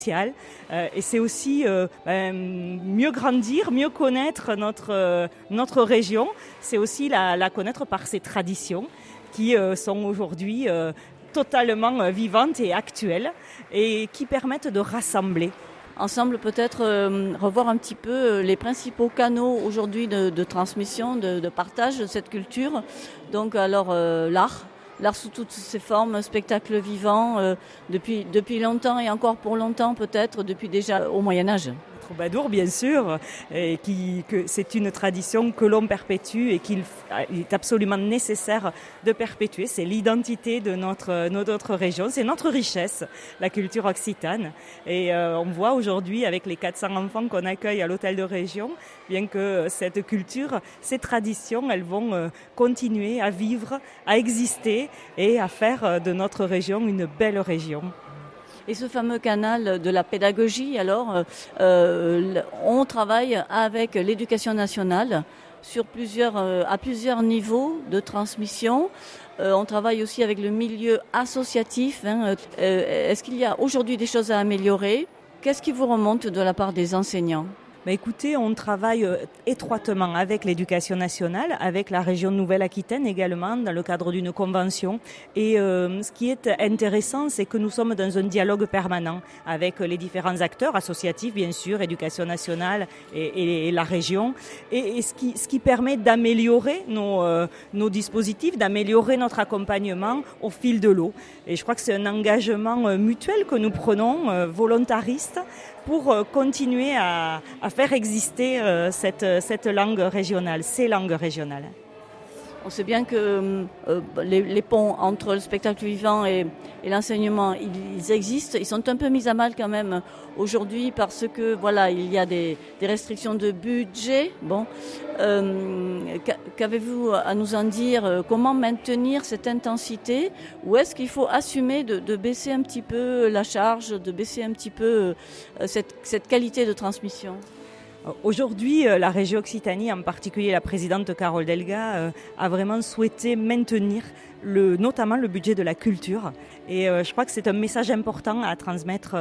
Et c'est aussi mieux grandir, mieux connaître notre région. C'est aussi la connaître par ses traditions qui sont aujourd'hui totalement vivantes et actuelles et qui permettent de rassembler. Ensemble, peut-être revoir un petit peu les principaux canaux aujourd'hui de transmission, de partage de cette culture. Donc alors l'art sous toutes ses formes, spectacle vivant, depuis longtemps et encore pour longtemps peut-être, depuis déjà au Moyen-Âge. Troubadour, bien sûr, et que c'est une tradition que l'on perpétue et qu'il est absolument nécessaire de perpétuer. C'est l'identité de notre région, c'est notre richesse, la culture occitane. Et on voit aujourd'hui, avec les 400 enfants qu'on accueille à l'hôtel de région, bien que cette culture, ces traditions, elles vont continuer à vivre, à exister et à faire de notre région une belle région. Et ce fameux canal de la pédagogie, alors, on travaille avec l'éducation nationale à plusieurs niveaux de transmission. On travaille aussi avec le milieu associatif. Est-ce qu'il y a aujourd'hui des choses à améliorer ? Qu'est-ce qui vous remonte de la part des enseignants ? Écoutez, on travaille étroitement avec l'éducation nationale, avec la région Nouvelle-Aquitaine également, dans le cadre d'une convention. Et ce qui est intéressant, c'est que nous sommes dans un dialogue permanent avec les différents acteurs associatifs, bien sûr, éducation nationale et la région. Et ce qui permet d'améliorer nos dispositifs, d'améliorer notre accompagnement au fil de l'eau. Et je crois que c'est un engagement mutuel que nous prenons, volontariste, pour continuer à faire exister cette langue régionale, ces langues régionales. On sait bien que les ponts entre le spectacle vivant et l'enseignement, ils existent. Ils sont un peu mis à mal quand même aujourd'hui parce que voilà, il y a des restrictions de budget. Bon, qu'avez-vous à nous en dire ? Comment maintenir cette intensité ? Ou est-ce qu'il faut assumer de baisser un petit peu la charge, de baisser un petit peu cette qualité de transmission ? Aujourd'hui, la région Occitanie, en particulier la présidente Carole Delga, a vraiment souhaité maintenir notamment le budget de la culture. Et je crois que c'est un message important à transmettre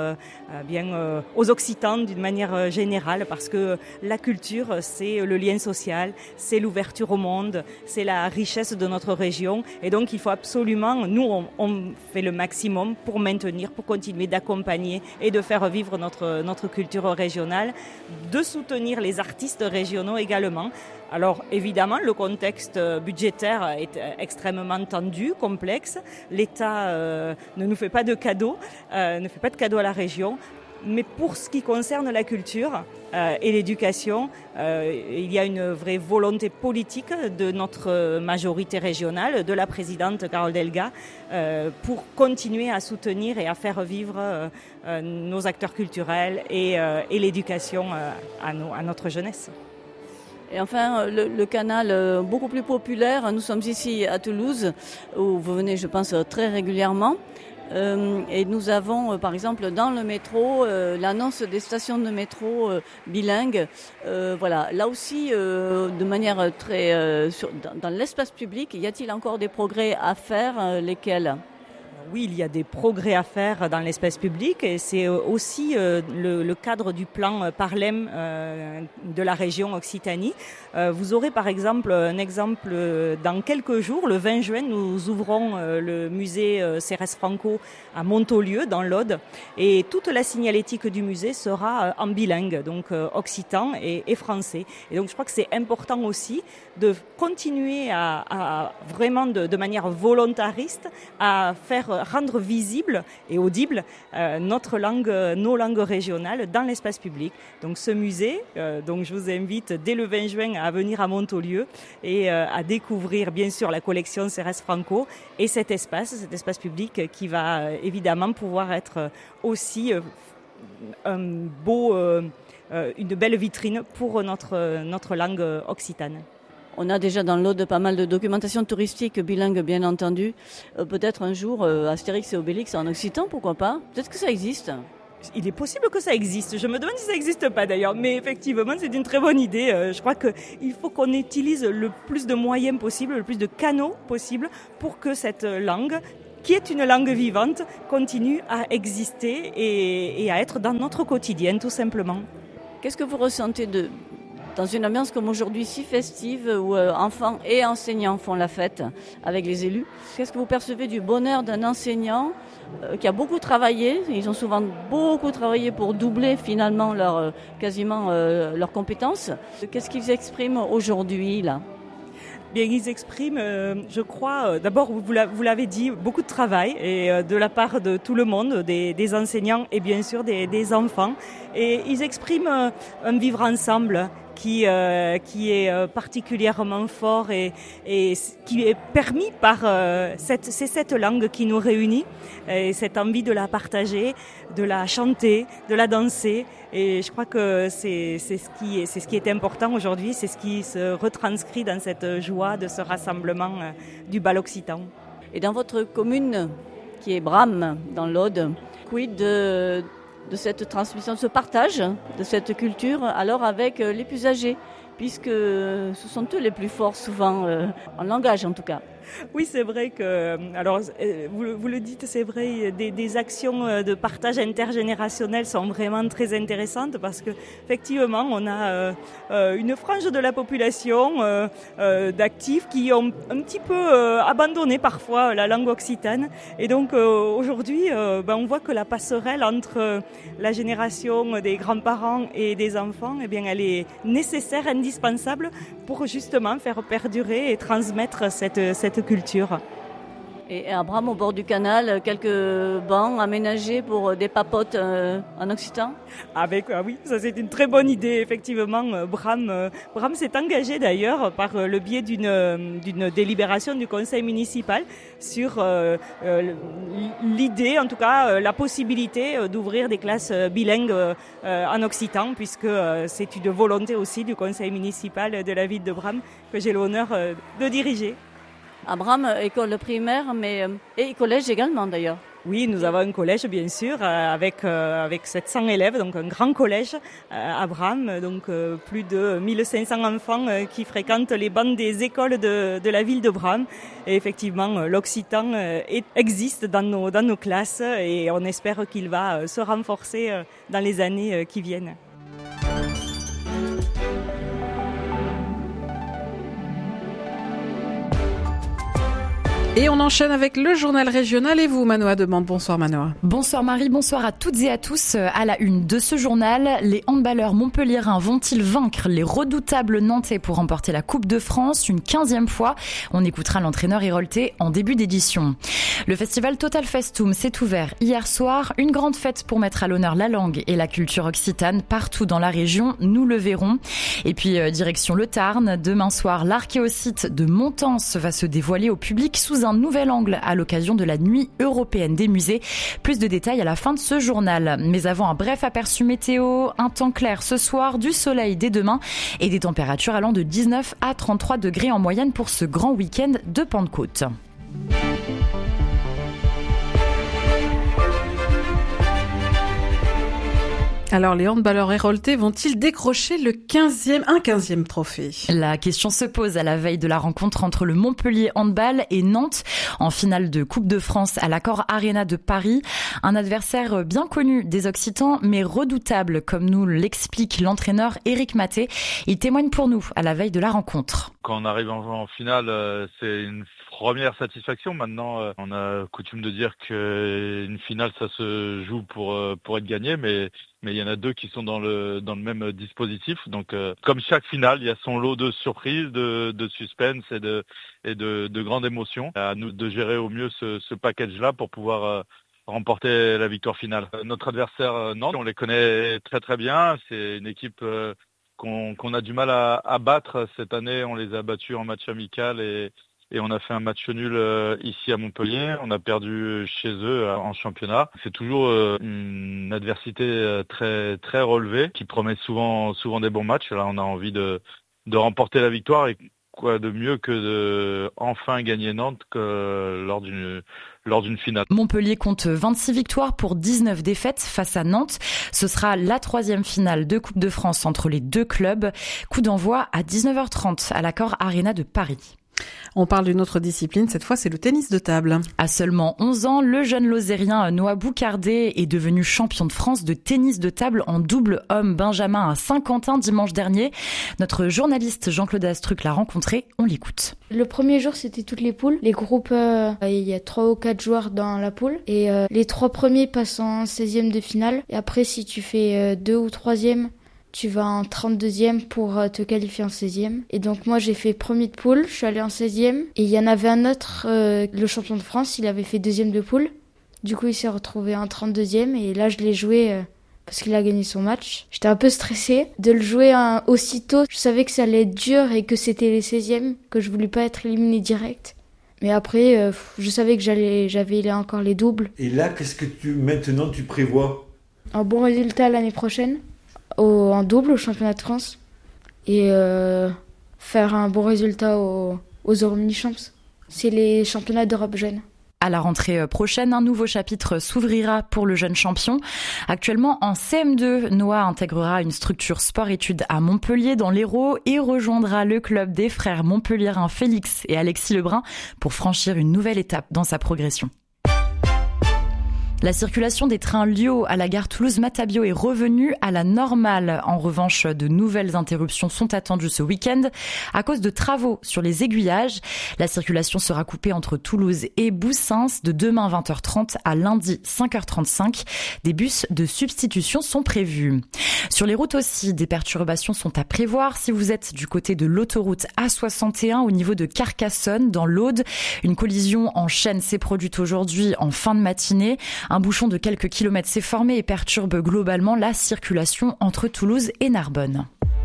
aux Occitans d'une manière générale, parce que la culture, c'est le lien social, c'est l'ouverture au monde, c'est la richesse de notre région. Et donc, il faut absolument, nous, on fait le maximum pour maintenir, pour continuer d'accompagner et de faire vivre notre culture régionale, de soutenir les artistes régionaux également. Alors évidemment, le contexte budgétaire est extrêmement tendu, complexe. L'État ne nous fait pas de cadeaux, ne fait pas de cadeaux à la région. Mais pour ce qui concerne la culture et l'éducation, il y a une vraie volonté politique de notre majorité régionale, de la présidente Carole Delga, pour continuer à soutenir et à faire vivre nos acteurs culturels et l'éducation à notre jeunesse. Et enfin, le canal beaucoup plus populaire, nous sommes ici à Toulouse, où vous venez, je pense, très régulièrement. Et nous avons, par exemple, dans le métro, l'annonce des stations de métro bilingues. Voilà, là aussi, de manière très... dans l'espace public, y a-t-il encore des progrès à faire, lesquels ? Oui, il y a des progrès à faire dans l'espace public et c'est aussi le cadre du plan Parlem de la région Occitanie. Vous aurez par exemple un exemple dans quelques jours, le 20 juin, nous ouvrons le musée Cérès Franco à Montaulieu dans l'Aude et toute la signalétique du musée sera en bilingue, donc occitan et français. Et donc je crois que c'est important aussi de continuer à vraiment de manière volontariste à rendre visible et audible nos langues régionales dans l'espace public. Donc ce musée, donc je vous invite dès le 20 juin à venir à Montaulieu et à découvrir bien sûr la collection Cérès Franco et cet espace public qui va évidemment pouvoir être aussi une belle vitrine pour notre langue occitane. On a déjà dans l'Aude pas mal de documentation touristique bilingue, bien entendu. Peut-être un jour, Astérix et Obélix en occitan, pourquoi pas ? Peut-être que ça existe. Il est possible que ça existe. Je me demande si ça n'existe pas d'ailleurs. Mais effectivement, c'est une très bonne idée. Je crois qu'il faut qu'on utilise le plus de moyens possible, le plus de canaux possible pour que cette langue qui est une langue vivante, continue à exister et à être dans notre quotidien, tout simplement. Qu'est-ce que vous ressentez dans une ambiance comme aujourd'hui si festive où enfants et enseignants font la fête avec les élus? Qu'est-ce que vous percevez du bonheur d'un enseignant qui a beaucoup travaillé? Ils ont souvent beaucoup travaillé pour doubler finalement leurs compétences. Qu'est-ce qu'ils expriment aujourd'hui là? Bien, ils expriment, je crois, d'abord, vous l'avez dit, beaucoup de travail et de la part de tout le monde, des enseignants et bien sûr des enfants. Et ils expriment un vivre ensemble qui est particulièrement fort et qui est permis par cette langue qui nous réunit et cette envie de la partager, de la chanter, de la danser. Et je crois que c'est ce qui est important aujourd'hui, c'est ce qui se retranscrit dans cette joie de ce rassemblement du bal occitan. Et dans votre commune, qui est Bram, dans l'Aude, quid de cette transmission, de ce partage de cette culture, alors avec les plus âgés, puisque ce sont eux les plus forts souvent, en langage en tout cas. Oui, c'est vrai que, alors vous le dites, c'est vrai, des actions de partage intergénérationnel sont vraiment très intéressantes parce que effectivement, on a une frange de la population d'actifs qui ont un petit peu abandonné parfois la langue occitane. Et donc aujourd'hui, on voit que la passerelle entre la génération des grands-parents et des enfants, eh bien, elle est nécessaire, indispensable pour justement faire perdurer et transmettre cette culture. Et à Bram, au bord du canal, quelques bancs aménagés pour des papotes en occitan? Oui, ça c'est une très bonne idée, effectivement. Bram s'est engagé d'ailleurs par le biais d'une délibération du conseil municipal sur l'idée, en tout cas la possibilité d'ouvrir des classes bilingues en occitan, puisque c'est une volonté aussi du conseil municipal de la ville de Bram que j'ai l'honneur de diriger. À Bram, école primaire, et collège également d'ailleurs. Oui, nous avons un collège bien sûr avec 700 élèves, donc un grand collège à Bram, donc plus de 1500 enfants qui fréquentent les bancs des écoles de la ville de Bram. Et effectivement, l'occitan existe dans nos classes et on espère qu'il va se renforcer dans les années qui viennent. Et on enchaîne avec le journal régional et vous, Manoa Demande. Bonsoir Manoa. Bonsoir Marie, bonsoir à toutes et à tous. À la une de ce journal, les handballeurs montpelliérains vont-ils vaincre les redoutables Nantais pour remporter la Coupe de France une 15e fois? On écoutera l'entraîneur héroltais en début d'édition. Le festival Total Festum s'est ouvert hier soir. Une grande fête pour mettre à l'honneur la langue et la culture occitane partout dans la région. Nous le verrons. Et puis direction le Tarn. Demain soir, l'archéosite de Montance va se dévoiler au public sous un nouvel angle à l'occasion de la nuit européenne des musées. Plus de détails à la fin de ce journal. Mais avant, un bref aperçu météo. Un temps clair ce soir, du soleil dès demain et des températures allant de 19 à 33 degrés en moyenne pour ce grand week-end de Pentecôte. Alors, les handballeurs héroltais vont-ils décrocher un 15e trophée? La question se pose à la veille de la rencontre entre le Montpellier Handball et Nantes en finale de Coupe de France à l'Accor Arena de Paris. Un adversaire bien connu des Occitans, mais redoutable, comme nous l'explique l'entraîneur Éric Maté. Il témoigne pour nous à la veille de la rencontre. Quand on arrive en finale, c'est une première satisfaction. Maintenant, on a coutume de dire qu'une finale, ça se joue pour être gagné, mais il y en a deux qui sont dans le même dispositif. Donc, comme chaque finale, il y a son lot de surprises, de suspense et de grandes émotions. À nous de gérer au mieux ce package-là pour pouvoir remporter la victoire finale. Notre adversaire, Nantes, on les connaît très très bien. C'est une équipe qu'on a du mal à battre. Cette année, on les a battus en match amical et on a fait un match nul ici à Montpellier. On a perdu chez eux en championnat. C'est toujours une adversité très très relevée qui promet souvent des bons matchs. Là, on a envie de remporter la victoire et quoi de mieux que de enfin gagner Nantes que lors d'une finale. Montpellier compte 26 victoires pour 19 défaites face à Nantes. Ce sera la 3e finale de Coupe de France entre les deux clubs. Coup d'envoi à 19h30 à l'Accor Arena de Paris. On parle d'une autre discipline, cette fois c'est le tennis de table. À seulement 11 ans, le jeune Lozérien Noah Boucardé est devenu champion de France de tennis de table en double homme benjamin à Saint-Quentin dimanche dernier. Notre journaliste Jean-Claude Astruc l'a rencontré, on l'écoute. Le premier jour, c'était toutes les poules. Les groupes, il y a 3 ou 4 joueurs dans la poule. Et les 3 premiers passent en 16e de finale. Et après, si tu fais 2 ou 3e, tu vas en 32e pour te qualifier en 16e. Et donc moi, j'ai fait premier de poule, je suis allée en 16e. Et il y en avait un autre, le champion de France, il avait fait 2e de poule. Du coup, il s'est retrouvé en 32e. Et là, je l'ai joué parce qu'il a gagné son match. J'étais un peu stressée de le jouer aussitôt. Je savais que ça allait être dur et que c'était les 16e, que je voulais pas être éliminée direct. Mais après, je savais que j'avais encore les doubles. Et là, qu'est-ce que maintenant tu prévois ? Un bon résultat l'année prochaine. En double au championnat de France et faire un bon résultat aux Euromini-Champs. C'est les championnats d'Europe jeunes. À la rentrée prochaine, un nouveau chapitre s'ouvrira pour le jeune champion. Actuellement en CM2, Noah intégrera une structure sport-études à Montpellier dans l'Hérault et rejoindra le club des frères montpelliérains Félix et Alexis Lebrun pour franchir une nouvelle étape dans sa progression. La circulation des trains Lio à la gare Toulouse-Matabio est revenue à la normale. En revanche, de nouvelles interruptions sont attendues ce week-end à cause de travaux sur les aiguillages. La circulation sera coupée entre Toulouse et Boussins de demain 20h30 à lundi 5h35. Des bus de substitution sont prévus. Sur les routes aussi, des perturbations sont à prévoir. Si vous êtes du côté de l'autoroute A61 au niveau de Carcassonne, dans l'Aude, une collision en chaîne s'est produite aujourd'hui en fin de matinée. Un bouchon de quelques kilomètres s'est formé et perturbe globalement la circulation entre Toulouse et Narbonne.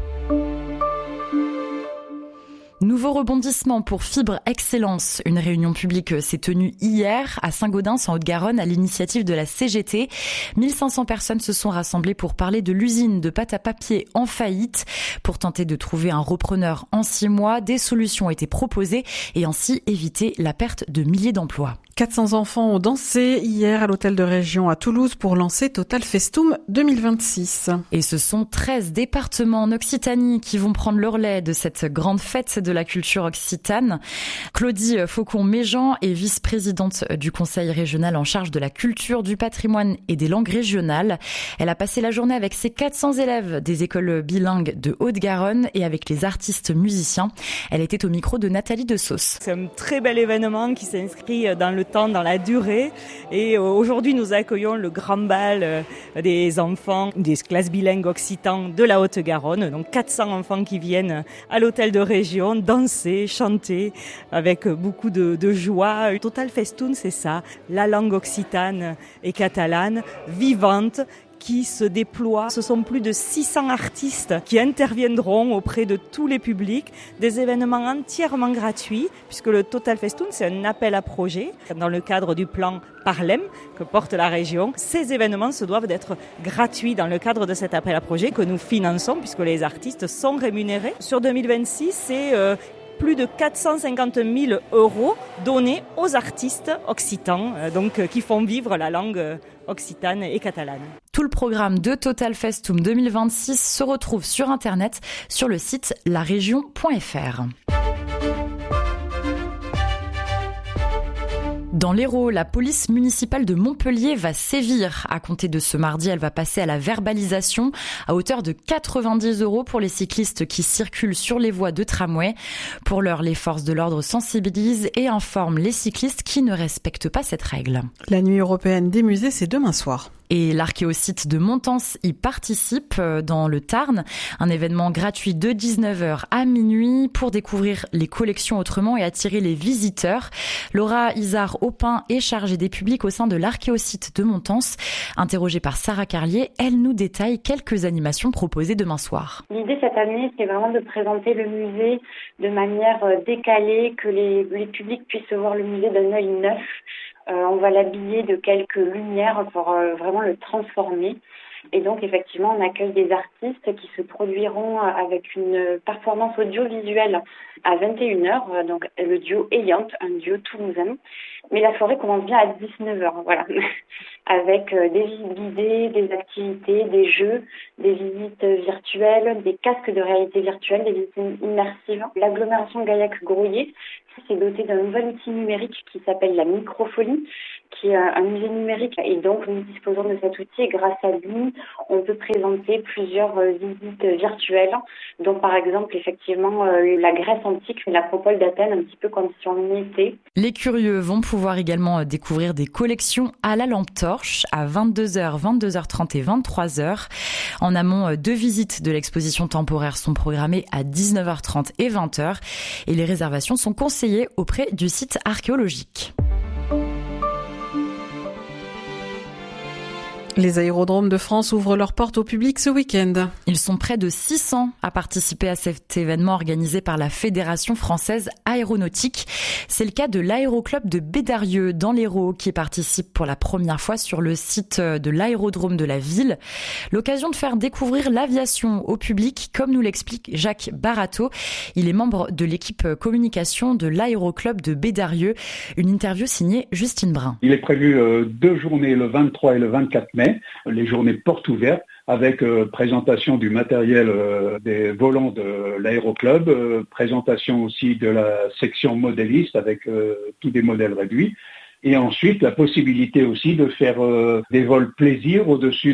Nouveau rebondissement pour Fibre Excellence. Une réunion publique s'est tenue hier à Saint-Gaudens en Haute-Garonne à l'initiative de la CGT. 1500 personnes se sont rassemblées pour parler de l'usine de pâte à papier en faillite. Pour tenter de trouver un repreneur en 6 mois, des solutions ont été proposées et ainsi éviter la perte de milliers d'emplois. 400 enfants ont dansé hier à l'hôtel de région à Toulouse pour lancer Total Festum 2026. Et ce sont 13 départements en Occitanie qui vont prendre le relais de cette grande fête de la culture occitane. Claudie Faucon-Méjean est vice-présidente du conseil régional en charge de la culture, du patrimoine et des langues régionales. Elle a passé la journée avec ses 400 élèves des écoles bilingues de Haute-Garonne et avec les artistes musiciens. Elle était au micro de Nathalie Dessauce. C'est un très bel événement qui s'inscrit dans le temps, dans la durée. Et aujourd'hui, nous accueillons le grand bal des enfants des classes bilingues occitans de la Haute-Garonne. Donc 400 enfants qui viennent à l'hôtel de région danser, chanter avec beaucoup de joie. Total Festoun, c'est ça, la langue occitane et catalane vivante qui se déploie. Ce sont plus de 600 artistes qui interviendront auprès de tous les publics. Des événements entièrement gratuits, puisque le Total Festoun, c'est un appel à projet dans le cadre du plan Parlem que porte la région. Ces événements se doivent d'être gratuits dans le cadre de cet appel à projet que nous finançons, puisque les artistes sont rémunérés. Sur 2026, c'est plus de 450 000 € donnés aux artistes occitans, qui font vivre la langue occitane et catalane. Tout le programme de Total Festum 2026 se retrouve sur Internet, sur le site larégion.fr. Dans l'Hérault, la police municipale de Montpellier va sévir. À compter de ce mardi, elle va passer à la verbalisation à hauteur de 90 € pour les cyclistes qui circulent sur les voies de tramway. Pour l'heure, les forces de l'ordre sensibilisent et informent les cyclistes qui ne respectent pas cette règle. La nuit européenne des musées, c'est demain soir. Et l'archéosite de Montans y participe dans le Tarn. Un événement gratuit de 19h à minuit pour découvrir les collections autrement et attirer les visiteurs. Laura Isard-Aupin est chargée des publics au sein de l'archéosite de Montans. Interrogée par Sarah Carlier, elle nous détaille quelques animations proposées demain soir. L'idée cette année, c'est vraiment de présenter le musée de manière décalée, que les publics puissent voir le musée d'un œil neuf. On va l'habiller de quelques lumières pour vraiment le transformer. Et donc effectivement, on accueille des artistes qui se produiront avec une performance audiovisuelle à 21h, donc le duo Ayant, un duo toulousain. Mais la soirée commence bien à 19h, voilà, avec des visites guidées, des activités, des jeux, des visites virtuelles, des casques de réalité virtuelle, des visites immersives. L'agglomération Gaillac-Grouillet s'est dotée d'un nouvel outil numérique qui s'appelle la Microfolie, qui est un musée numérique. Et donc, nous disposons de cet outil et grâce à lui, on peut présenter plusieurs visites virtuelles, dont par exemple, effectivement, la Grèce antique, l'Acropole d'Athènes, un petit peu comme si on y était. Les curieux vont pouvoir également découvrir des collections à la lampe torche à 22h, 22h30 et 23h. En amont, 2 visites de l'exposition temporaire sont programmées à 19h30 et 20h et les réservations sont conseillées auprès du site archéologique. Les aérodromes de France ouvrent leurs portes au public ce week-end. Ils sont près de 600 à participer à cet événement organisé par la Fédération française aéronautique. C'est le cas de l'Aéroclub de Bédarieux dans l'Hérault qui participe pour la première fois sur le site de l'aérodrome de la ville. L'occasion de faire découvrir l'aviation au public, comme nous l'explique Jacques Barato. Il est membre de l'équipe communication de l'Aéroclub de Bédarieux. Une interview signée Justine Brun. Il est prévu 2 journées, le 23 et le 24 mai. Les journées portes ouvertes avec présentation du matériel des volants de l'aéroclub, présentation aussi de la section modéliste avec tous des modèles réduits. Et ensuite, la possibilité aussi de faire des vols plaisir au-dessus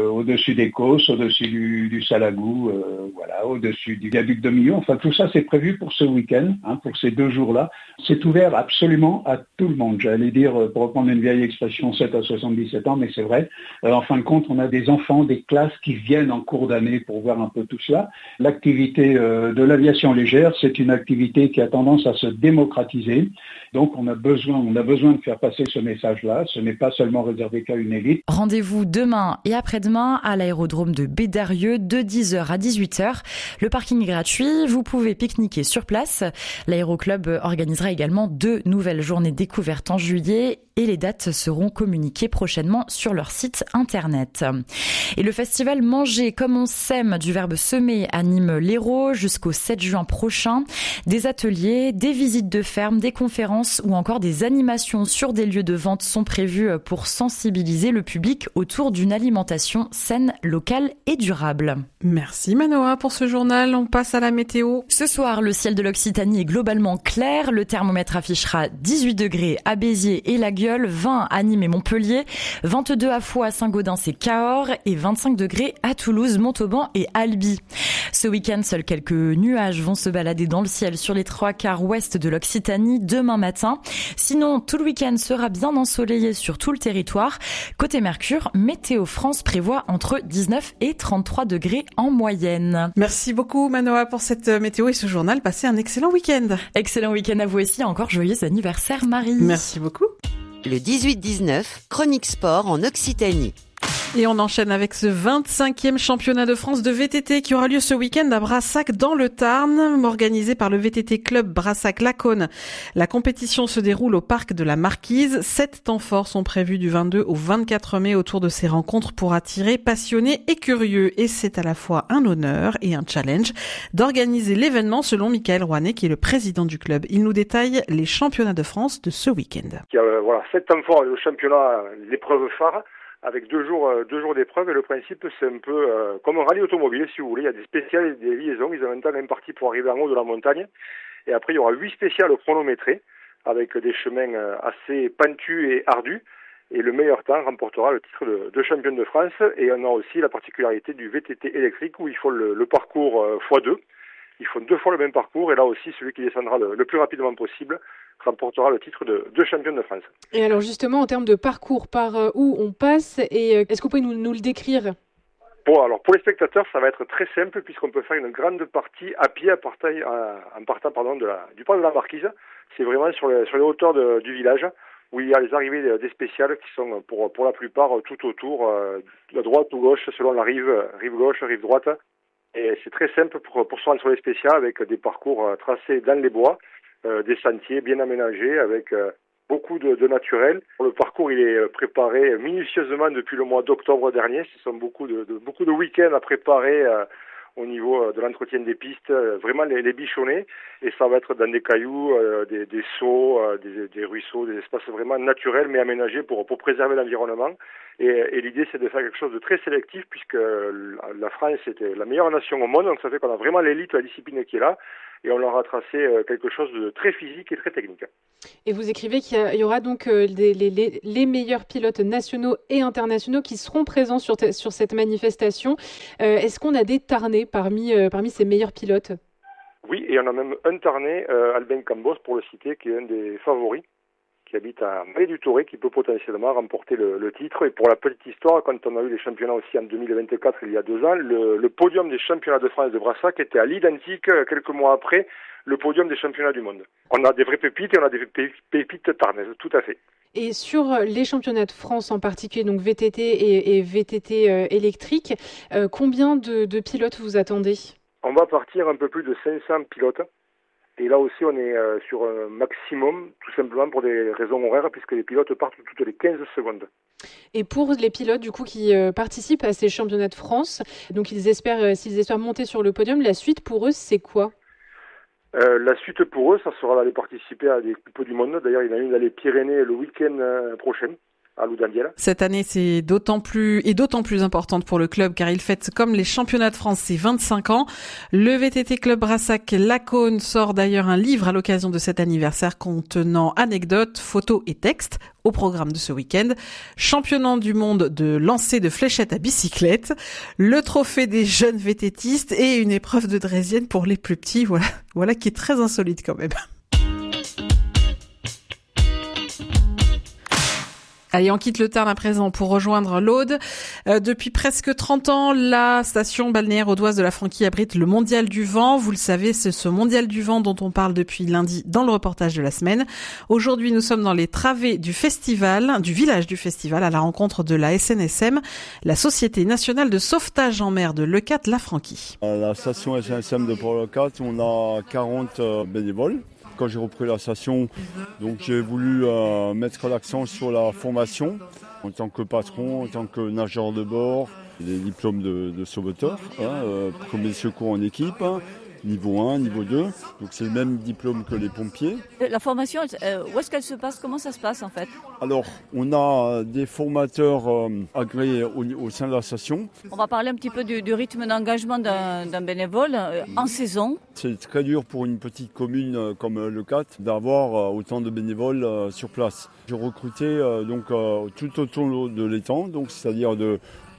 des Causses, au-dessus du Salagou, voilà, au-dessus du viaduc de Millau. Enfin, tout ça, c'est prévu pour ce week-end, pour ces 2 jours-là. C'est ouvert absolument à tout le monde. J'allais dire, pour reprendre une vieille expression, 7 à 77 ans, mais c'est vrai. En fin de compte, on a des enfants, des classes qui viennent en cours d'année pour voir un peu tout cela. L'activité de l'aviation légère, c'est une activité qui a tendance à se démocratiser. Donc, on a besoin de faire passer ce message-là. Ce n'est pas seulement réservé qu'à une élite. Rendez-vous demain et après-demain à l'aérodrome de Bédarieux de 10h à 18h. Le parking est gratuit, vous pouvez pique-niquer sur place. L'aéroclub organisera également 2 nouvelles journées découvertes en juillet et les dates seront communiquées prochainement sur leur site internet. Et le festival Manger comme on sème du verbe semer anime l'Hérault jusqu'au 7 juin prochain. Des ateliers, des visites de ferme, des conférences ou encore des animations sur des lieux de vente sont prévus pour sensibiliser le public autour d'une alimentation saine, locale et durable. Merci Manoa pour ce journal. On passe à la météo. Ce soir, le ciel de l'Occitanie est globalement clair. Le thermomètre affichera 18 degrés à Béziers et la Gueule, 20 à Nîmes et Montpellier, 22 à Foix, Saint-Gaudens et Cahors et 25 degrés à Toulouse, Montauban et Albi. Ce week-end, seuls quelques nuages vont se balader dans le ciel sur les 3/4 ouest de l'Occitanie demain matin. Sinon, tout le week-end sera bien ensoleillé sur tout le territoire. Côté Mercure, Météo France prévoit entre 19 et 33 degrés en moyenne. Merci beaucoup Manoa pour cette météo et ce journal. Passez un excellent week-end. Excellent week-end à vous aussi. Encore joyeux anniversaire Marie. Merci beaucoup. Le 18-19, chronique sport en Occitanie. Et on enchaîne avec ce 25e championnat de France de VTT qui aura lieu ce week-end à Brassac dans le Tarn, organisé par le VTT Club Brassac-Lacaune. La compétition se déroule au parc de la Marquise. 7 temps forts sont prévus du 22 au 24 mai autour de ces rencontres pour attirer passionnés et curieux. Et c'est à la fois un honneur et un challenge d'organiser l'événement selon Michael Rouanet qui est le président du club. Il nous détaille les championnats de France de ce week-end. Il y a 7 temps forts au championnat, l'épreuve phare, avec 2 jours d'épreuve, et le principe c'est un peu comme un rallye automobile si vous voulez. Il y a des spéciales et des liaisons, ils ont un temps imparti pour arriver en haut de la montagne, et après il y aura 8 spéciales chronométrées avec des chemins assez pentus et ardus, et le meilleur temps remportera le titre de champion de France. Et on a aussi la particularité du VTT électrique où il faut le parcours x2. Ils font 2 fois le même parcours, et là aussi celui qui descendra le plus rapidement possible remportera le titre de champion de France. Et alors justement, en termes de parcours, par où on passe, et est-ce que vous pouvez nous le décrire ? Bon, alors pour les spectateurs, ça va être très simple puisqu'on peut faire une grande partie à pied en partant du parc de la Marquise. C'est vraiment sur les hauteurs du village où il y a les arrivées des spéciales qui sont pour la plupart tout autour, de droite ou gauche selon la rive gauche, rive droite. Et c'est très simple pour se rendre sur les spéciales avec des parcours tracés dans les bois. Des sentiers bien aménagés avec beaucoup de naturel. Le parcours, il est préparé minutieusement depuis le mois d'octobre dernier. Ce sont beaucoup de week-ends à préparer au niveau de l'entretien des pistes, vraiment les bichonnets. Et ça va être dans des cailloux, des seaux, des ruisseaux, des espaces vraiment naturels mais aménagés pour préserver l'environnement. Et l'idée, c'est de faire quelque chose de très sélectif puisque la France était la meilleure nation au monde. Donc ça fait qu'on a vraiment l'élite de la discipline qui est là. Et on leur a tracé quelque chose de très physique et très technique. Et vous écrivez qu'il y aura donc les meilleurs pilotes nationaux et internationaux qui seront présents sur cette manifestation. Est-ce qu'on a des Tarnais parmi ces meilleurs pilotes ? Oui, et on a même un Tarnais, Albin Cambos, pour le citer, qui est un des favoris, qui habite à Maillet-du-Torrey, qui peut potentiellement remporter le titre. Et pour la petite histoire, quand on a eu les championnats aussi en 2024, il y a 2 ans, le podium des championnats de France de Brassac était à l'identique, quelques mois après, le podium des championnats du monde. On a des vraies pépites et on a des pépites tarnaises, tout à fait. Et sur les championnats de France en particulier, donc VTT et VTT électrique, combien de pilotes vous attendez ? On va partir un peu plus de 500 pilotes. Et là aussi, on est sur un maximum, tout simplement pour des raisons horaires, puisque les pilotes partent toutes les 15 secondes. Et pour les pilotes du coup qui participent à ces championnats de France, donc s'ils espèrent monter sur le podium, la suite pour eux, c'est quoi ? La suite pour eux, ça sera d'aller participer à des Coupes du Monde. D'ailleurs, il y en a une dans les Pyrénées le week-end prochain. À Loudandiel. Cette année, c'est d'autant plus importante pour le club car il fête comme les championnats de France ses 25 ans. Le VTT Club Brassac Lacaune sort d'ailleurs un livre à l'occasion de cet anniversaire contenant anecdotes, photos et textes au programme de ce week-end. Championnat du monde de lancer de fléchettes à bicyclette, le trophée des jeunes VTTistes et une épreuve de draisienne pour les plus petits. Voilà qui est très insolite quand même. Allez, on quitte le Tarn à présent pour rejoindre l'Aude. Depuis presque 30 ans, la station balnéaire audoise de la Franquie abrite le Mondial du Vent. Vous le savez, c'est ce Mondial du Vent dont on parle depuis lundi dans le reportage de la semaine. Aujourd'hui, nous sommes dans les travées du village du festival, à la rencontre de la SNSM, la Société nationale de sauvetage en mer de Leucate-la Franquie. À la station SNSM de Port-Leucate, on a 40 bénévoles. Quand j'ai repris la station, donc j'ai voulu mettre l'accent sur la formation en tant que patron, en tant que nageur de bord, des diplômes de sauveteur, premier secours en équipe, niveau 1, niveau 2, donc c'est le même diplôme que les pompiers. La formation, où est-ce qu'elle se passe ? Comment ça se passe en fait ? Alors, on a des formateurs agréés au sein de la station. On va parler un petit peu du rythme d'engagement d'un bénévole en saison. C'est très dur pour une petite commune comme Leucate d'avoir autant de bénévoles sur place. J'ai recruté tout autour de l'étang, donc c'est-à-dire de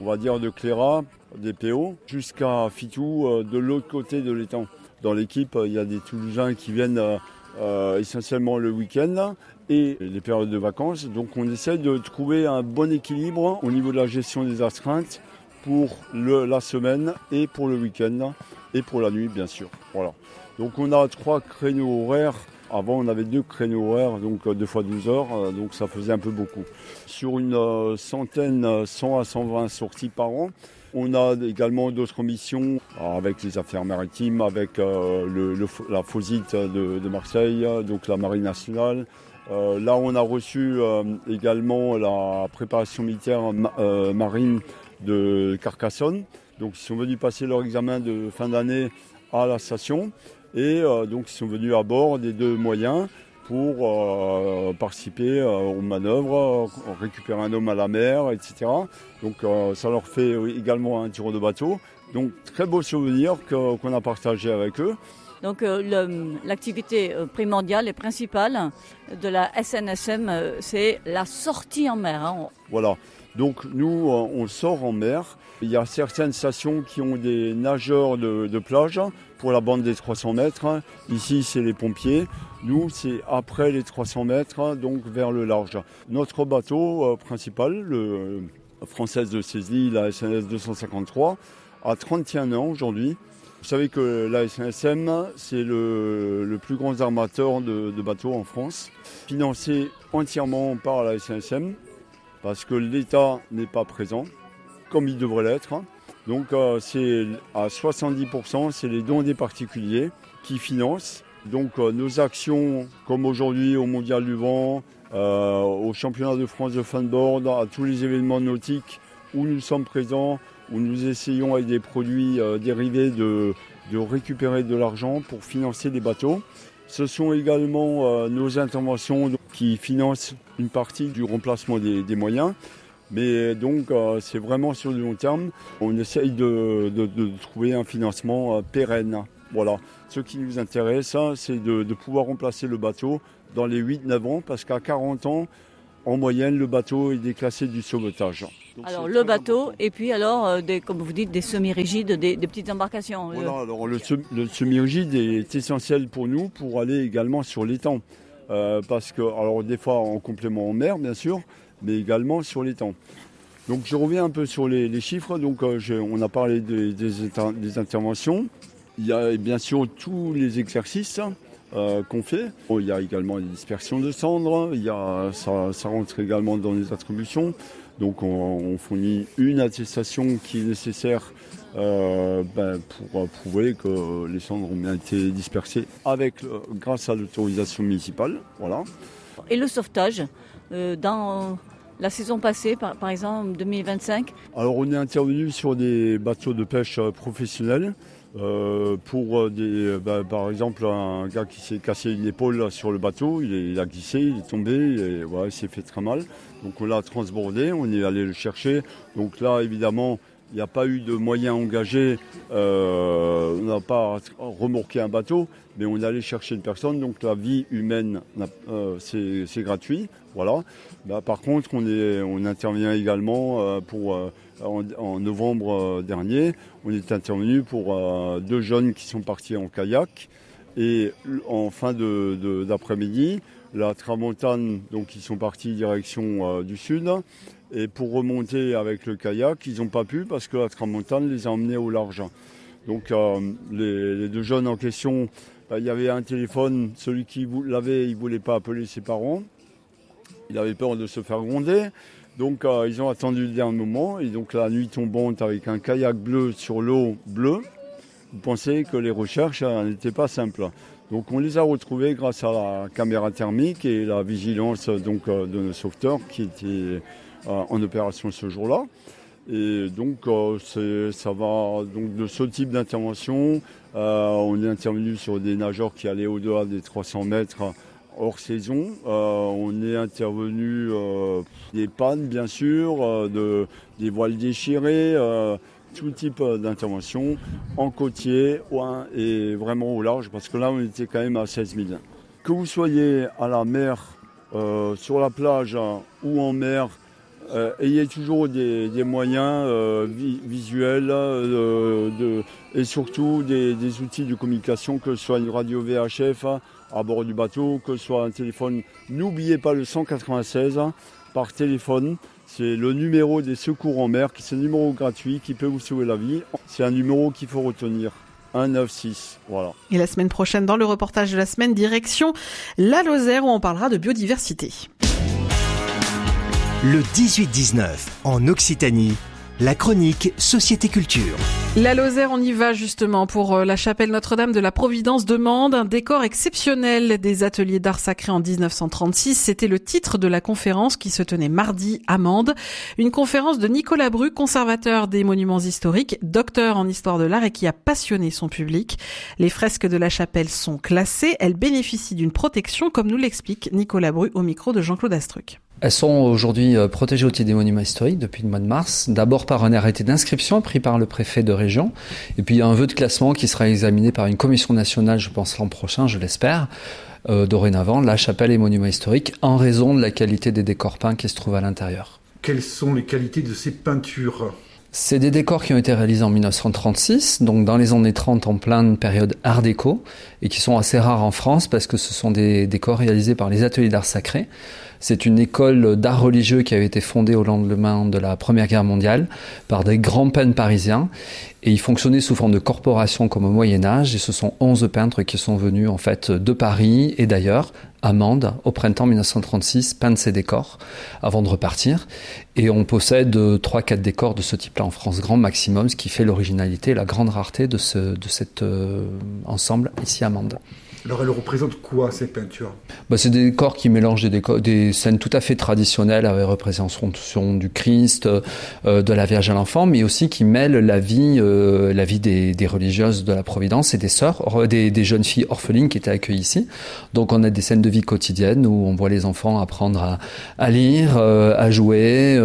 Cléra, des PO, jusqu'à Fitou, de l'autre côté de l'étang. Dans l'équipe, il y a des Toulousains qui viennent essentiellement le week-end et les périodes de vacances. Donc on essaie de trouver un bon équilibre au niveau de la gestion des astreintes pour la semaine et pour le week-end et pour la nuit bien sûr. Voilà. Donc on a 3 créneaux horaires. Avant on avait 2 créneaux horaires, donc 2 fois 12 heures, donc ça faisait un peu beaucoup. Sur une centaine, 100 à 120 sorties par an. On a également d'autres missions avec les affaires maritimes, avec la FOSIT de Marseille, donc la Marine nationale. Là, on a reçu également la préparation militaire marine de Carcassonne. Donc, ils sont venus passer leur examen de fin d'année à la station. Et donc, ils sont venus à bord des 2 moyens pour participer aux manœuvres, récupérer un homme à la mer, etc. Donc ça leur fait également un tour de bateau. Donc très beau souvenir qu'on a partagé avec eux. Donc l'activité primordiale et principale de la SNSM, c'est la sortie en mer. Hein. Voilà, donc nous on sort en mer. Il y a certaines stations qui ont des nageurs de plage pour la bande des 300 mètres. Ici c'est les pompiers. Nous, c'est après les 300 mètres, donc vers le large. Notre bateau principal, le Française de Cézanne, la SNS 253, a 31 ans aujourd'hui. Vous savez que la SNSM, c'est le plus grand armateur de bateaux en France, financé entièrement par la SNSM, parce que l'État n'est pas présent, comme il devrait l'être. Donc c'est à 70%, c'est les dons des particuliers qui financent. Donc nos actions, comme aujourd'hui au Mondial du Vent, au championnat de France de fanboard, à tous les événements nautiques où nous sommes présents, où nous essayons avec des produits dérivés de récupérer de l'argent pour financer des bateaux. Ce sont également nos interventions qui financent une partie du remplacement des moyens. Mais donc c'est vraiment sur le long terme. On essaye de trouver un financement pérenne. Voilà. Ce qui nous intéresse, c'est de pouvoir remplacer le bateau dans les 8-9 ans, parce qu'à 40 ans, en moyenne, le bateau est déclassé du sauvetage. Donc alors le bateau, important. Et puis alors, comme vous dites, des semi-rigides, des petites embarcations. Voilà, alors le semi-rigide est essentiel pour nous pour aller également sur l'étang. Parce que, alors des fois en complément en mer, bien sûr, mais également sur l'étang. Donc je reviens un peu sur les chiffres. Donc on a parlé des interventions. Il y a bien sûr tous les exercices qu'on fait. Il y a également les dispersions de cendres. Ça rentre également dans les attributions. Donc on fournit une attestation qui est nécessaire pour prouver que les cendres ont bien été dispersées grâce à l'autorisation municipale. Voilà. Et le sauvetage dans la saison passée, par exemple 2025. Alors on est intervenu sur des bateaux de pêche professionnels. Pour par exemple un gars qui s'est cassé une épaule sur le bateau, il a glissé, il est tombé, il s'est fait très mal. Donc on l'a transbordé, on est allé le chercher. Donc là évidemment il n'y a pas eu de moyens engagés, on n'a pas remorqué un bateau, mais on est allé chercher une personne. Donc la vie humaine c'est gratuit. Voilà. Par contre on intervient également en novembre dernier, on est intervenu pour 2 jeunes qui sont partis en kayak, et en fin d'après-midi, la tramontane, donc ils sont partis direction du sud, et pour remonter avec le kayak, ils n'ont pas pu parce que la tramontane les a emmenés au large. Donc les 2 jeunes en question, il y avait un téléphone, celui qui l'avait, il ne voulait pas appeler ses parents, il avait peur de se faire gronder. Donc ils ont attendu le dernier moment, et donc la nuit tombante avec un kayak bleu sur l'eau bleue, vous pensez que les recherches n'étaient pas simples. Donc on les a retrouvés grâce à la caméra thermique et la vigilance de nos sauveteurs qui étaient en opération ce jour-là. Et donc ça va donc de ce type d'intervention. On est intervenu sur des nageurs qui allaient au-delà des 300 mètres hors saison. On est intervenu des pannes bien sûr, des voiles déchirées, tout type d'intervention en côtier et vraiment au large, parce que là on était quand même à 16 000. Que vous soyez à la mer, sur la plage ou en mer, ayez toujours des moyens visuels et surtout des outils de communication, que ce soit une radio VHF à bord du bateau, que ce soit un téléphone. N'oubliez pas le 196 par téléphone. C'est le numéro des secours en mer, c'est un numéro gratuit qui peut vous sauver la vie. C'est un numéro qu'il faut retenir. 196, voilà. Et la semaine prochaine, dans le reportage de la semaine, direction la Lozère, où on parlera de biodiversité. Le 18-19, en Occitanie, la chronique Société Culture. La Lozère, on y va justement pour la chapelle Notre-Dame de la Providence de Mende, un décor exceptionnel des ateliers d'art sacré en 1936. C'était le titre de la conférence qui se tenait mardi à Mende. Une conférence de Nicolas Bru, conservateur des monuments historiques, docteur en histoire de l'art et qui a passionné son public. Les fresques de la chapelle sont classées. Elles bénéficient d'une protection, comme nous l'explique Nicolas Bru au micro de Jean-Claude Astruc. Elles sont aujourd'hui protégées au titre des monuments historiques depuis le mois de mars. D'abord par un arrêté d'inscription pris par le préfet de région. Et puis il y a un vœu de classement qui sera examiné par une commission nationale, je pense l'an prochain, je l'espère. Dorénavant, la chapelle est monument historique en raison de la qualité des décors peints qui se trouvent à l'intérieur. Quelles sont les qualités de ces peintures ? C'est des décors qui ont été réalisés en 1936, donc dans les années 30 en pleine période art déco, et qui sont assez rares en France parce que ce sont des décors réalisés par les ateliers d'art sacré. C'est une école d'art religieux qui avait été fondée au lendemain de la Première Guerre mondiale par des grands peintres parisiens, et ils fonctionnaient sous forme de corporation comme au Moyen-Âge, et ce sont 11 peintres qui sont venus en fait de Paris et d'ailleurs à Mende au printemps 1936 peindre ces décors avant de repartir. Et on possède 3-4 décors de ce type-là en France, grand maximum, ce qui fait l'originalité et la grande rareté de cet ensemble ici à Mende. Alors elle représente quoi ces peintures ? C'est des décors qui mélangent des scènes tout à fait traditionnelles avec représentation du Christ, de la Vierge à l'Enfant, mais aussi qui mêlent la vie des religieuses de la Providence et des sœurs, des jeunes filles orphelines qui étaient accueillies ici. Donc on a des scènes de vie quotidienne où on voit les enfants apprendre à lire, à jouer,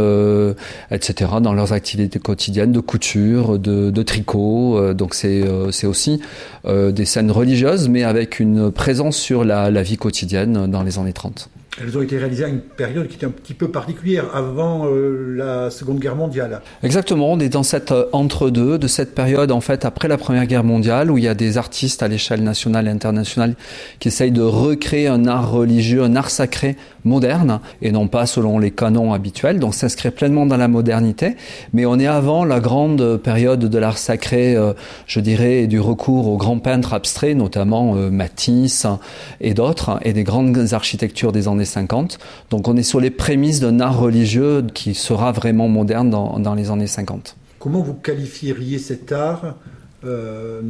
etc. dans leurs activités quotidiennes de couture, de tricot. Donc c'est aussi des scènes religieuses, mais avec une présence sur la vie quotidienne dans les années 30. Elles ont été réalisées à une période qui était un petit peu particulière, avant la Seconde Guerre mondiale. Exactement, on est dans cette entre-deux, de cette période en fait après la Première Guerre mondiale, où il y a des artistes à l'échelle nationale et internationale qui essayent de recréer un art religieux, un art sacré moderne, et non pas selon les canons habituels, donc s'inscrire pleinement dans la modernité. Mais on est avant la grande période de l'art sacré, je dirais, et du recours aux grands peintres abstraits, notamment Matisse et d'autres, et des grandes architectures des années 50. Donc on est sur les prémices d'un art religieux qui sera vraiment moderne dans les années 50. Comment vous qualifieriez cet art naïf ?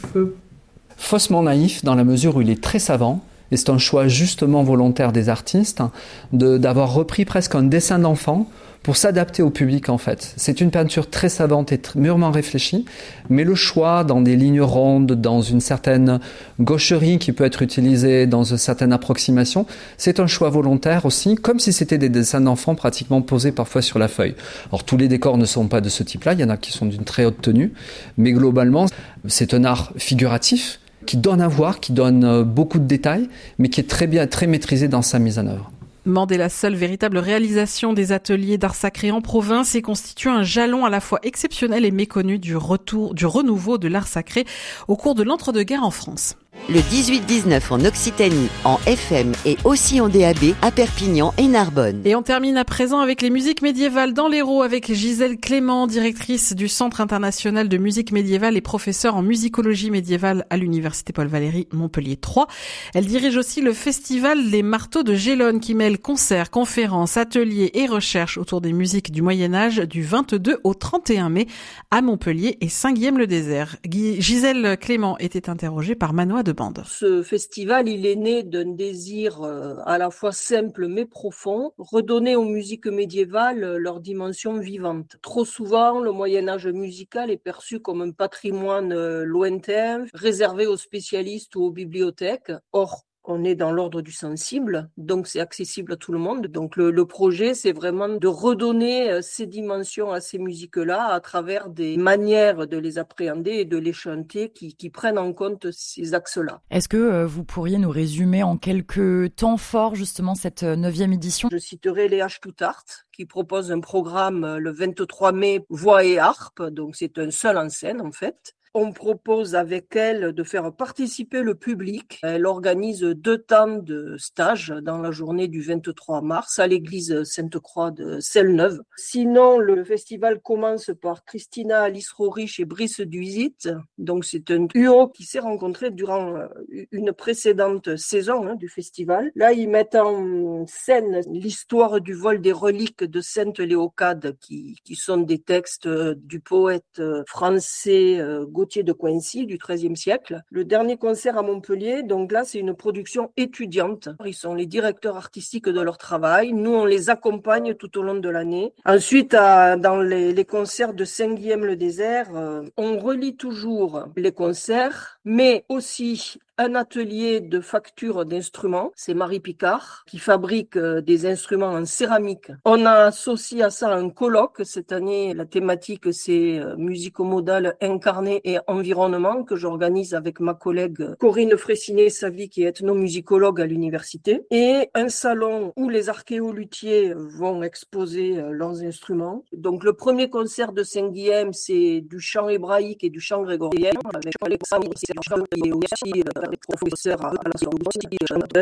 Faussement naïf, dans la mesure où il est très savant, et c'est un choix justement volontaire des artistes d'avoir repris presque un dessin d'enfant pour s'adapter au public en fait. C'est une peinture très savante et mûrement réfléchie, mais le choix dans des lignes rondes, dans une certaine gaucherie qui peut être utilisée dans une certaine approximation, c'est un choix volontaire aussi, comme si c'était des dessins d'enfants pratiquement posés parfois sur la feuille. Alors tous les décors ne sont pas de ce type-là, il y en a qui sont d'une très haute tenue, mais globalement c'est un art figuratif qui donne à voir, qui donne beaucoup de détails, mais qui est très maîtrisé dans sa mise en œuvre. Mende est la seule véritable réalisation des ateliers d'art sacré en province et constitue un jalon à la fois exceptionnel et méconnu du renouveau de l'art sacré au cours de l'entre-deux-guerres en France. Le 18-19 en Occitanie, en FM et aussi en DAB à Perpignan et Narbonne. Et on termine à présent avec les musiques médiévales dans l'Hérault avec Gisèle Clément, directrice du Centre international de musique médiévale et professeure en musicologie médiévale à l'Université Paul Valéry Montpellier 3. Elle dirige aussi le festival Les Marteaux de Gélone qui mêle concerts, conférences, ateliers et recherches autour des musiques du Moyen-Âge du 22 au 31 mai à Montpellier et Saint-Guilhem-le-Désert. Gisèle Clément était interrogée par Manoa de Bande. Ce festival, il est né d'un désir à la fois simple mais profond, redonner aux musiques médiévales leur dimension vivante. Trop souvent, le Moyen-Âge musical est perçu comme un patrimoine lointain, réservé aux spécialistes ou aux bibliothèques. Or, on est dans l'ordre du sensible, donc c'est accessible à tout le monde. Donc le projet, c'est vraiment de redonner ces dimensions à ces musiques-là à travers des manières de les appréhender et de les chanter qui prennent en compte ces axes-là. Est-ce que vous pourriez nous résumer en quelques temps forts justement cette 9e édition ? Je citerai Léa Stuttart qui propose un programme le 23 mai, voix et harpe, donc c'est un seul en scène en fait. On propose avec elle de faire participer le public. Elle organise 2 temps de stage dans la journée du 23 mars à l'église Sainte-Croix de Celle-Neuve. Sinon, le festival commence par Christina Alice Rorich et Brice Duisit. Donc, c'est un duo qui s'est rencontré durant une précédente saison du festival. Là, ils mettent en scène l'histoire du vol des reliques de Sainte Léocade qui sont des textes du poète français Gauthier de Coincy du XIIIe siècle. Le dernier concert à Montpellier, donc là, c'est une production étudiante. Ils sont les directeurs artistiques de leur travail. Nous, on les accompagne tout au long de l'année. Ensuite, dans les concerts de Saint-Guilhem-le-Désert, on relie toujours les concerts, mais aussi un atelier de facture d'instruments. C'est Marie Picard qui fabrique des instruments en céramique. On a associé à ça un colloque. Cette année, la thématique, c'est musicomodal incarné et environnement que j'organise avec ma collègue Corinne Fraissinet-Savy qui est ethnomusicologue à l'université. Et un salon où les archéoluthiers vont exposer leurs instruments. Donc le premier concert de Saint-Guilhem, c'est du chant hébraïque et du chant grégorien avec Alexandre qui est aussi professeur à la Sorbonne, chanteur,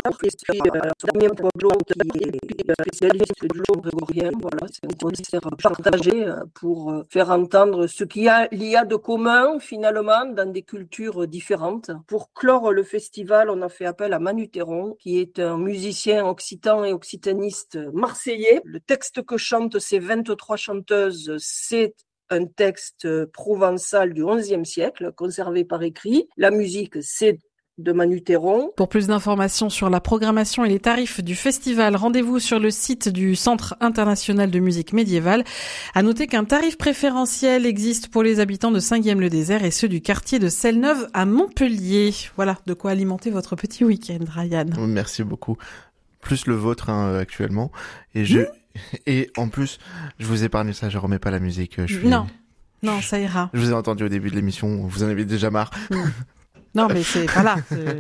Damien Poiblot qui est spécialiste du chant grégorien. Voilà, c'est un concert partagé pour faire entendre ce qu'il y a de commun finalement dans des cultures différentes. Pour clore le festival, on a fait appel à Manu Théron, qui est un musicien occitan et occitaniste marseillais. Le texte que chantent ces 23 chanteuses, c'est un texte provençal du XIe siècle, conservé par écrit. La musique, c'est de Manu-Théron. Pour plus d'informations sur la programmation et les tarifs du festival, rendez-vous sur le site du Centre international de musique médiévale. À noter qu'un tarif préférentiel existe pour les habitants de Saint-Guilhem-le-Désert et ceux du quartier de Selle-Neuve à Montpellier. Voilà de quoi alimenter votre petit week-end, Ryan. Merci beaucoup. Plus le vôtre actuellement. Et en plus, je vous épargne ça, je remets pas la musique. Non, ça ira. Je vous ai entendu au début de l'émission, vous en avez déjà marre. Non, mais c'est voilà,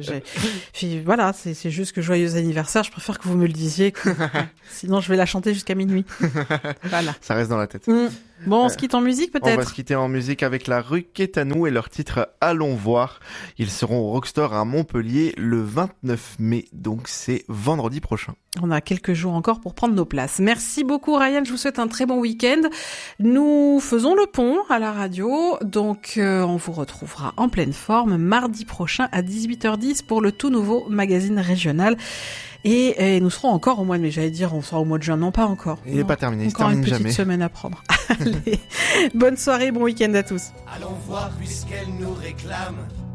c'est juste que joyeux anniversaire. Je préfère que vous me le disiez, sinon je vais la chanter jusqu'à minuit. Voilà. Ça reste dans la tête. Bon, on se quitte en musique peut-être. On va se quitter en musique avec la Rue Quétanou et leur titre Allons voir. Ils seront au Rockstore à Montpellier le 29 mai, donc c'est vendredi prochain. On a quelques jours encore pour prendre nos places. Merci beaucoup Ryan, je vous souhaite un très bon week-end. Nous faisons le pont à la radio, donc on vous retrouvera en pleine forme mardi prochain à 18h10 pour le tout nouveau magazine régional. Et nous serons encore au mois de mai, j'allais dire on sera au mois de juin, non pas encore. Il n'est pas terminé, il se termine jamais. Encore une petite semaine à prendre. Allez, bonne soirée, bon week-end à tous. Allons voir puisqu'elle nous réclame.